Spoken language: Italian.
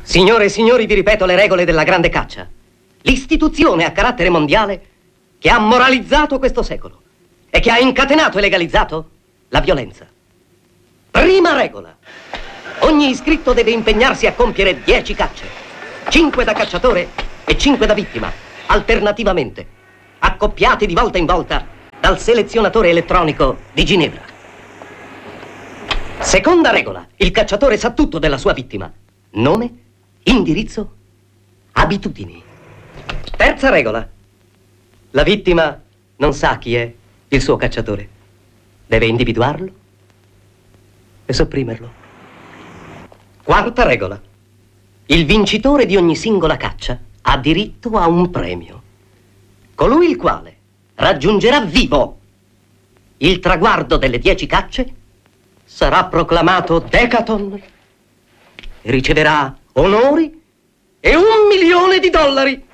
Signore e signori, vi ripeto le regole della grande caccia. L'istituzione a carattere mondiale che ha moralizzato questo secolo e che ha incatenato e legalizzato la violenza. Prima regola. Ogni iscritto deve impegnarsi a compiere 10 cacce. 5 da cacciatore e 5 da vittima, alternativamente, accoppiati di volta in volta dal selezionatore elettronico di Ginevra. Seconda regola. Il cacciatore sa tutto della sua vittima. Nome, indirizzo, abitudini. Terza regola. La vittima non sa chi è il suo cacciatore. Deve individuarlo e sopprimerlo. Quarta regola. Il vincitore di ogni singola caccia ha diritto a un premio. Colui il quale raggiungerà vivo il traguardo delle 10 cacce sarà proclamato Decaton e riceverà onori e $1 milione.